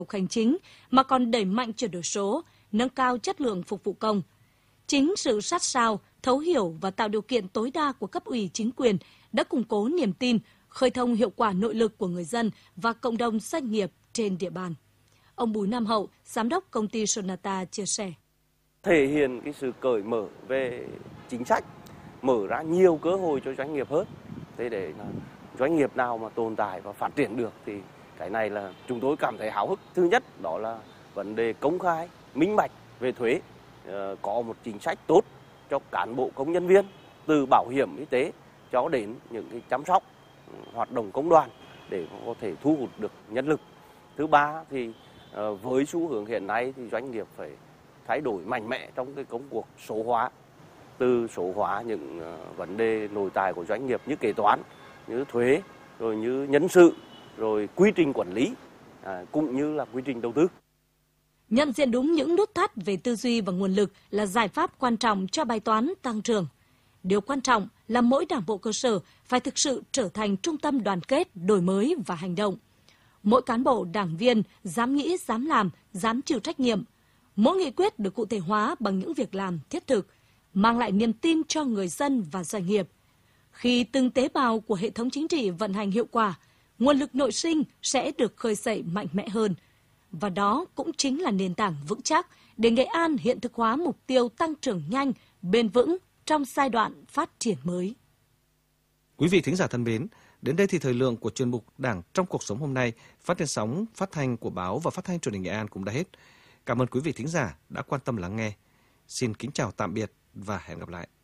hành chính mà còn đẩy mạnh chuyển đổi số, nâng cao chất lượng phục vụ công. Chính sự sát sao, thấu hiểu và tạo điều kiện tối đa của cấp ủy chính quyền đã củng cố niềm tin, khơi thông hiệu quả nội lực của người dân và cộng đồng doanh nghiệp trên địa bàn. Ông Bùi Nam Hậu, Giám đốc công ty Sonata chia sẻ. Thể hiện cái sự cởi mở về chính sách, mở ra nhiều cơ hội cho doanh nghiệp hơn. Thế để doanh nghiệp nào mà tồn tại và phát triển được thì cái này là chúng tôi cảm thấy háo hức. Thứ nhất đó là vấn đề công khai, minh bạch về thuế, có một chính sách tốt cho cán bộ công nhân viên từ bảo hiểm y tế cho đến những cái chăm sóc, hoạt động công đoàn để có thể thu hút được nhân lực. Thứ ba thì với xu hướng hiện nay thì doanh nghiệp phải thay đổi mạnh mẽ trong cái công cuộc số hóa, từ số hóa những vấn đề nội tại của doanh nghiệp như kế toán, như thuế, rồi như nhân sự, rồi quy trình quản lý, cũng như là quy trình đầu tư. Nhận diện đúng những nút thắt về tư duy và nguồn lực là giải pháp quan trọng cho bài toán tăng trưởng. Điều quan trọng là mỗi đảng bộ cơ sở phải thực sự trở thành trung tâm đoàn kết, đổi mới và hành động. Mỗi cán bộ đảng viên dám nghĩ, dám làm, dám chịu trách nhiệm. Mỗi nghị quyết được cụ thể hóa bằng những việc làm thiết thực, mang lại niềm tin cho người dân và doanh nghiệp. Khi từng tế bào của hệ thống chính trị vận hành hiệu quả, nguồn lực nội sinh sẽ được khơi dậy mạnh mẽ hơn. Và đó cũng chính là nền tảng vững chắc để Nghệ An hiện thực hóa mục tiêu tăng trưởng nhanh, bền vững trong giai đoạn phát triển mới. Quý vị thính giả thân mến, đến đây thì thời lượng của chuyên mục Đảng trong cuộc sống hôm nay phát trên sóng phát thanh của báo và phát thanh truyền hình Nghệ An cũng đã hết. Cảm ơn quý vị thính giả đã quan tâm lắng nghe. Xin kính chào tạm biệt và hẹn gặp lại.